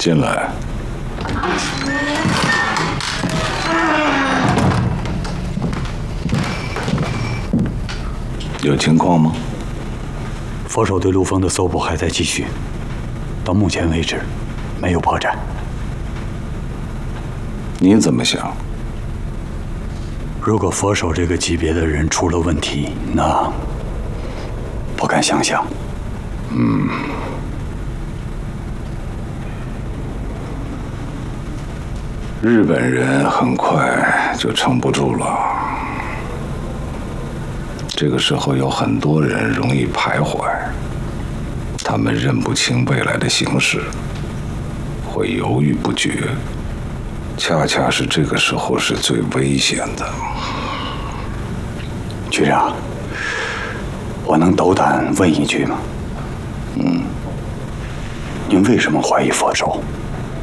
进来。有情况吗？ 佛手对陆丰的搜捕还在继续，到目前为止，没有破绽。 你怎么想？ 如果佛手这个级别的人出了问题，那不敢想象。 日本人很快就撑不住了。这个时候有很多人容易徘徊，他们认不清未来的形势，会犹豫不决。恰恰是这个时候是最危险的。 局长，我能斗胆问一句吗？您为什么怀疑佛手？